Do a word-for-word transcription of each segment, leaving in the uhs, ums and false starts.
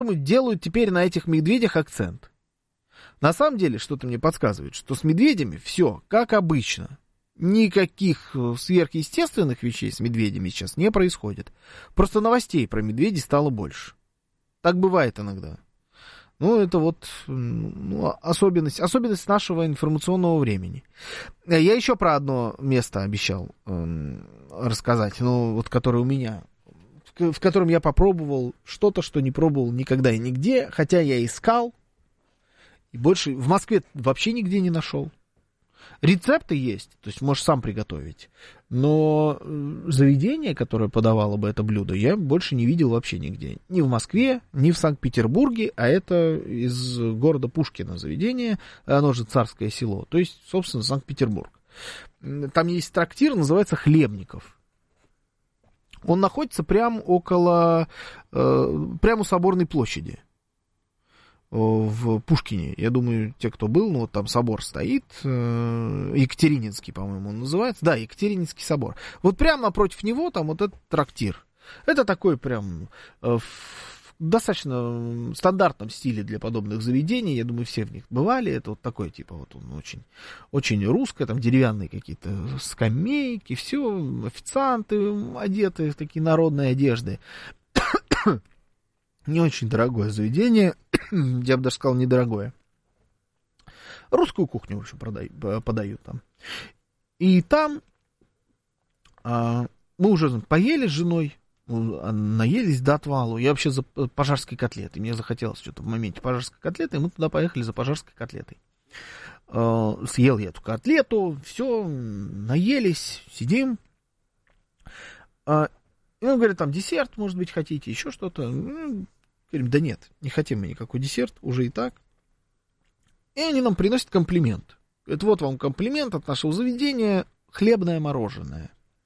делают теперь на этих медведях акцент. На самом деле, что-то мне подсказывает, что с медведями все как обычно. Никаких сверхъестественных вещей с медведями сейчас не происходит. Просто новостей про медведей стало больше. Так бывает иногда. Ну, это вот ну, особенность, особенность нашего информационного времени. Я еще про одно место обещал э, рассказать, ну, вот которое у меня, в, в котором я попробовал что-то, что не пробовал никогда и нигде, хотя я искал, и больше в Москве вообще нигде не нашел. Рецепты есть, то есть можешь сам приготовить, но заведение, которое подавало бы это блюдо, я больше не видел вообще нигде. Ни в Москве, ни в Санкт-Петербурге, а это из города Пушкино заведение, оно же Царское Село, то есть, собственно, Санкт-Петербург. Там есть трактир, называется «Хлебников». Он находится прямо около, прямо у Соборной площади. В Пушкине, я думаю, те, кто был, ну, вот там собор стоит, Екатерининский, по-моему, он называется, да, Екатерининский собор. Вот прямо напротив него там вот этот трактир. Это такой прям в достаточно стандартном стиле для подобных заведений, я думаю, все в них бывали, это вот такой, типа, вот он очень, очень русское, там деревянные какие-то скамейки, все, официанты одеты в такие народные одежды. Не очень дорогое заведение, я бы даже сказал, недорогое. Русскую кухню, в общем, продают, подают там. И там а, мы уже поели с женой, наелись до отвалу. Я вообще за пожарской котлетой. Мне захотелось что-то в моменте пожарской котлеты, и мы туда поехали за пожарской котлетой. А, съел я эту котлету, все, наелись, сидим. А, И он говорит, там, десерт, может быть, хотите, еще что-то. Ну, говорим, да нет, не хотим мы никакой десерт, уже и так. И они нам приносят комплимент. Говорят, вот вам комплимент от нашего заведения, хлебное мороженое.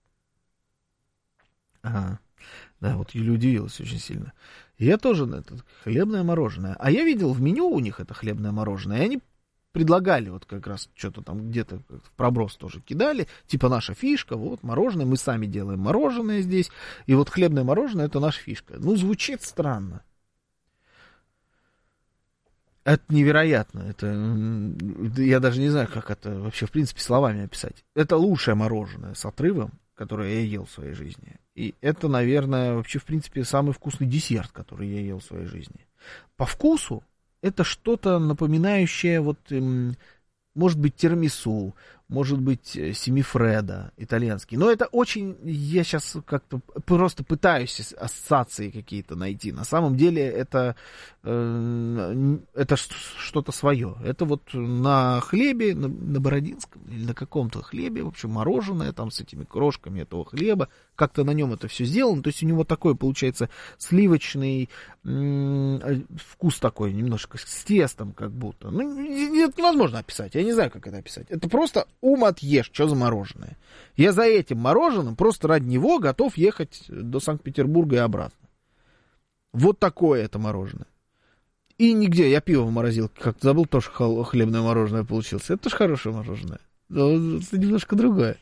Ага, да, вот Юля удивилась очень сильно. И я тоже на это хлебное мороженое. А я видел в меню у них это хлебное мороженое, и они предлагали, вот как раз что-то там где-то в проброс тоже кидали, типа наша фишка, вот мороженое, мы сами делаем мороженое здесь, и вот хлебное мороженое это наша фишка. Ну, звучит странно. Это невероятно, это, я даже не знаю, как это вообще в принципе словами описать. Это лучшее мороженое с отрывом, которое я ел в своей жизни. И это, наверное, вообще в принципе самый вкусный десерт, который я ел в своей жизни. По вкусу это что-то напоминающее, вот, может быть, тирамису, может быть, семифредо итальянский. Но это очень, я сейчас как-то просто пытаюсь ассоциации какие-то найти. На самом деле это, э, это что-то свое. Это вот на хлебе, на, на бородинском или на каком-то хлебе, в общем, мороженое там с этими крошками этого хлеба. Как-то на нем это все сделано. То есть у него такой, получается, сливочный э, вкус такой, немножко с тестом как будто. Ну, это невозможно описать. Я не знаю, как это описать. Это просто ум отъешь, что за мороженое. Я за этим мороженым просто ради него готов ехать до Санкт-Петербурга и обратно. Вот такое это мороженое. И нигде, я пиво в морозилке как-то забыл, тоже хлебное мороженое получилось. Это тоже хорошее мороженое. Но это немножко другое.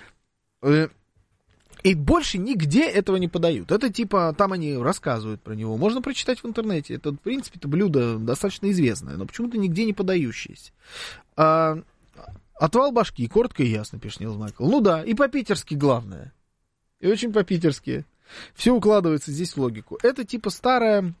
И больше нигде этого не подают. Это типа, там они рассказывают про него. Можно прочитать в интернете. Это, в принципе, это блюдо достаточно известное, но почему-то нигде не подающееся. А, отвал башки, коротко и ясно, пишет Нил Майкл. Ну да, и по-питерски главное. И очень по-питерски. Все укладывается здесь в логику. Это типа старая...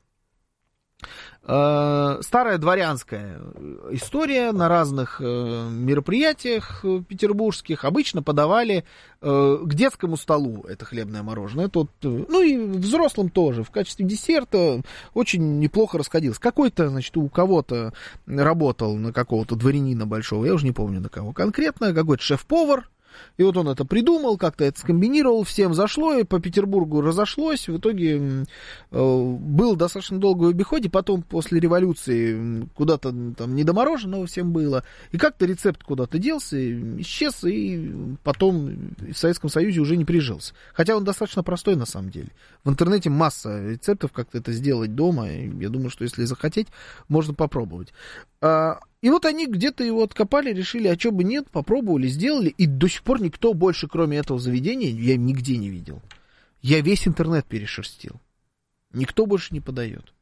старая дворянская история на разных мероприятиях петербургских. Обычно подавали к детскому столу это хлебное мороженое. Тут, ну и взрослым тоже. В качестве десерта очень неплохо расходилось. Какой-то, значит, у кого-то работал на какого-то дворянина большого, я уже не помню на кого конкретно, какой-то шеф-повар. И вот он это придумал, как-то это скомбинировал, всем зашло, и по Петербургу разошлось. В итоге э, был достаточно долго в обиходе, потом после революции куда-то там не до мороженого всем было. И как-то рецепт куда-то делся, исчез, и потом в Советском Союзе уже не прижился. Хотя он достаточно простой на самом деле. В интернете масса рецептов, как это сделать дома. И я думаю, что если захотеть, можно попробовать. И вот они где-то его откопали, решили, а что бы нет, попробовали, сделали, и до сих пор никто больше, кроме этого заведения, я нигде не видел. Я весь интернет перешерстил. Никто больше не подает.